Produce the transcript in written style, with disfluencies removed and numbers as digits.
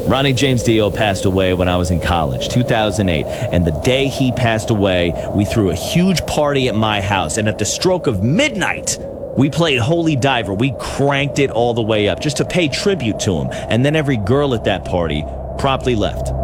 Ronnie James Dio passed away when I was in college, 2008. And the day he passed away, we threw a huge party at my house. And at the stroke of midnight, we played Holy Diver. We cranked it all the way up just to pay tribute to him. And then every girl at that party promptly left.